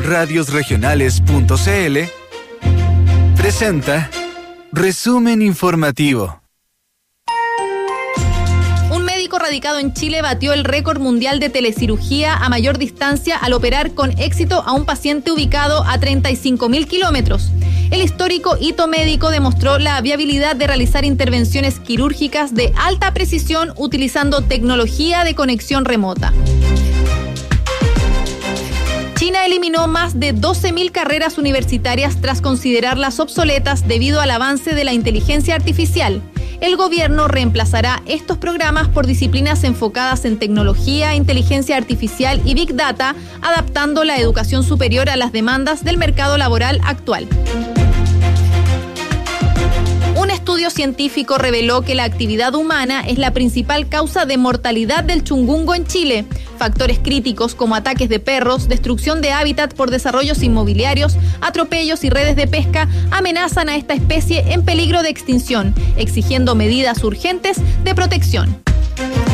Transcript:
Radiosregionales.cl presenta Resumen Informativo. Un médico radicado en Chile batió el récord mundial de telecirugía a mayor distancia al operar con éxito a un paciente ubicado a 35.000 kilómetros. El histórico hito médico demostró la viabilidad de realizar intervenciones quirúrgicas de alta precisión utilizando tecnología de conexión remota. China eliminó más de 12.000 carreras universitarias tras considerarlas obsoletas debido al avance de la inteligencia artificial. El gobierno reemplazará estos programas por disciplinas enfocadas en tecnología, inteligencia artificial y Big Data, adaptando la educación superior a las demandas del mercado laboral actual. Un estudio científico reveló que la actividad humana es la principal causa de mortalidad del chungungo en Chile. Factores críticos como ataques de perros, destrucción de hábitat por desarrollos inmobiliarios, atropellos y redes de pesca amenazan a esta especie en peligro de extinción, exigiendo medidas urgentes de protección.